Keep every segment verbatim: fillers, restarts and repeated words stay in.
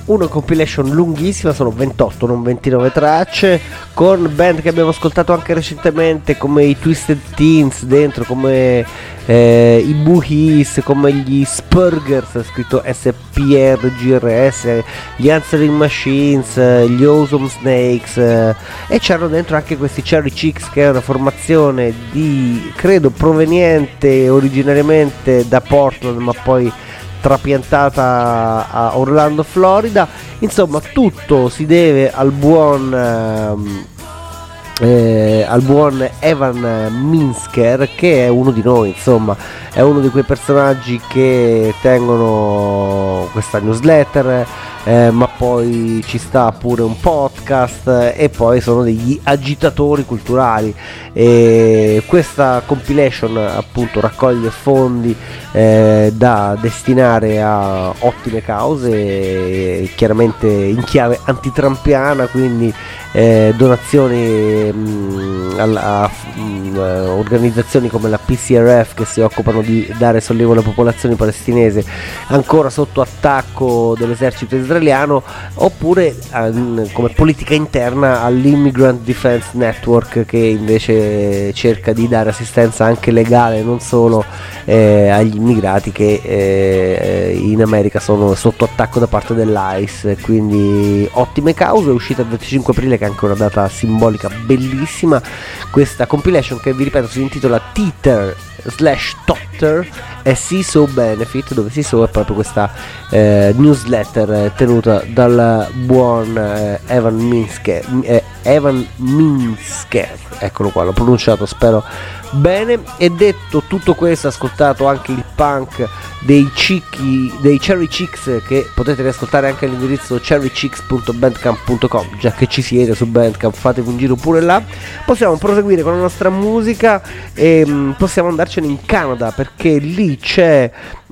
una compilation lunghissima, sono ventotto non ventinove tracce, con band che abbiamo ascoltato anche recentemente come i Twisted Teens dentro, come eh, i Boohies, come gli Spurgers, scritto S P R G R S, gli Answering Machines, gli Awesome Snakes, eh, e c'erano dentro anche questi Cherry Chicks, che è una formazione di, credo, proveniente originariamente da Portland ma poi trapiantata a Orlando, Florida. Insomma, tutto si deve al buon ehm, eh, al buon Evan Minsker, che è uno di noi, insomma è uno di quei personaggi che tengono questa newsletter, eh, ma poi ci sta pure un podcast, eh, e poi sono degli agitatori culturali, e questa compilation appunto raccoglie fondi eh, da destinare a ottime cause, eh, chiaramente in chiave antitrampiana, quindi eh, donazioni mh, a, a mh, organizzazioni come la P C R F, che si occupano di dare sollievo alla popolazione palestinese ancora sotto attacco dell'esercito israeliano, oppure eh, come politica interna all'Immigrant Defense Network, che invece cerca di dare assistenza anche legale, non solo eh, agli immigrati che eh, in America sono sotto attacco da parte dell'I C E. Quindi ottime cause. È uscita il venticinque aprile, che è anche una data simbolica bellissima, questa compilation che, vi ripeto, si intitola Teeter slash Totter e C I S O Benefit, dove C I S O è proprio questa eh, newsletter tenuta dal buon eh, Evan Minsker, eh, Evan Minsker, eccolo qua, l'ho pronunciato, spero bene. E detto tutto questo, ascoltato anche il punk dei Cicchi, dei Cherry Chicks, che potete riascoltare anche all'indirizzo cherry chicks punto bandcamp punto com. Già che ci siete su Bandcamp, fatevi un giro pure là. Possiamo proseguire con la nostra musica e mh, possiamo andarcene in Canada, perché lì c'è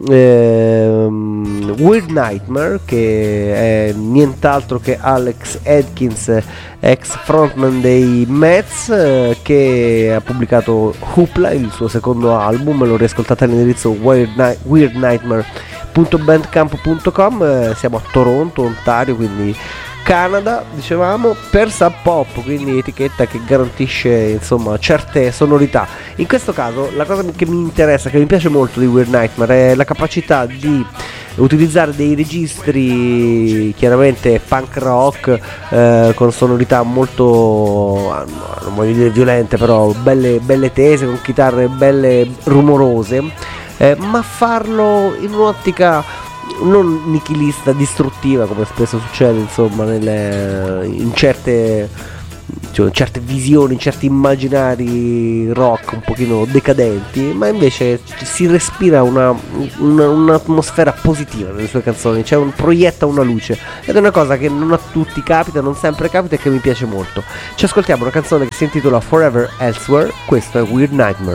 ehm, Weird Nightmare, che è nient'altro che Alex Atkins, ex frontman dei Mets, eh, che ha pubblicato Hoopla, il suo secondo album. Lo riascoltate all'indirizzo weird, Ni- weird nightmare punto bandcamp punto com. Eh, siamo a Toronto, Ontario, quindi Canada, dicevamo, per Sub Pop, quindi etichetta che garantisce insomma certe sonorità. In questo caso la cosa che mi interessa, che mi piace molto di Weird Nightmare, è la capacità di utilizzare dei registri chiaramente punk rock, eh, con sonorità molto, non voglio dire violente, però belle, belle tese, con chitarre belle rumorose, eh, ma farlo in un'ottica non nichilista, distruttiva, come spesso succede insomma nelle, in certe, cioè, in certe visioni, in certi immaginari rock un pochino decadenti, ma invece si respira una, una, un'atmosfera positiva nelle sue canzoni, cioè un, proietta una luce, ed è una cosa che non a tutti capita, non sempre capita, e che mi piace molto. Ci ascoltiamo una canzone che si intitola Forever Elsewhere. Questo è Weird Nightmare.